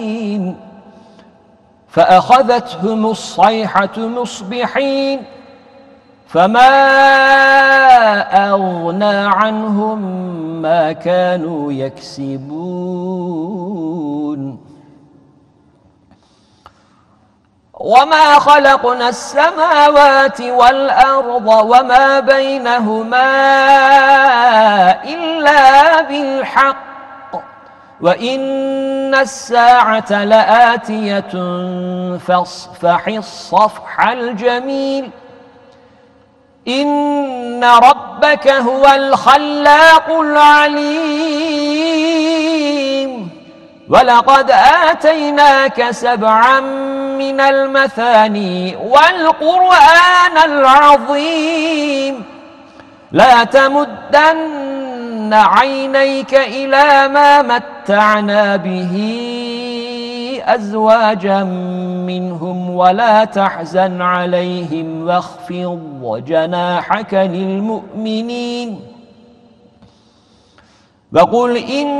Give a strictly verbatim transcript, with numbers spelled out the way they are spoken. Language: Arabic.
فأخذتهم الصيحة مصبحين فما أغنى عنهم ما كانوا يكسبون وما خلقنا السماوات والأرض وما بينهما إلا بالحق وإن الساعة لآتية فاصفح الصفح الجميل إن ربك هو الخلاق العليم ولقد آتيناك سبعا من المثاني والقرآن العظيم لا تمدن عينيك إلى ما متعنا به أزواجا منهم ولا تحزن عليهم واخفض جناحك للمؤمنين وقل إن